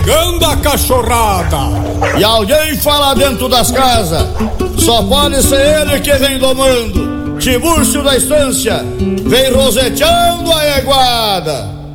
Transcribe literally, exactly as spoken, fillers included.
chegando a cachorrada. E alguém fala dentro das casas, só pode ser ele que vem domando. Tibúrcio da Estância vem roseteando a eguada.